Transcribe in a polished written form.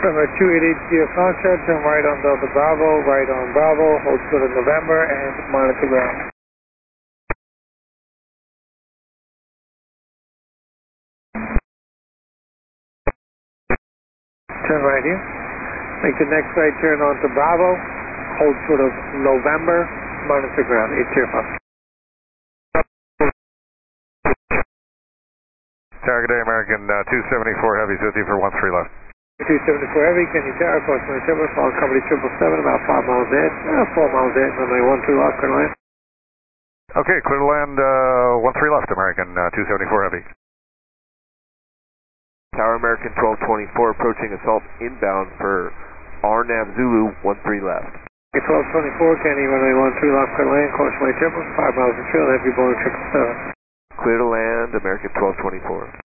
November 288 Sierra Foxtrot, turn right on Delta Bravo, right on Bravo, hold short of November, and monitor ground. Turn right here. Make the next right turn onto Bravo, hold short of November, monitor ground, 8 Sierra Foxtrot. Tower, good day, American 274 Heavy's with you for 13 left. 274 Heavy, can you tower, course 27, follow company 777, about 5 miles ahead, 4 miles ahead, runway 13 left, clear to land. Okay, clear to land, 13 left, American 274 Heavy. Tower, American 1224, approaching assault inbound for RNAV Zulu, 13 left. 1224, Kenny, runway 13 left, clear to land, course 27, 5 miles of trail, heavy Boeing 777. Clear to land, American 1224.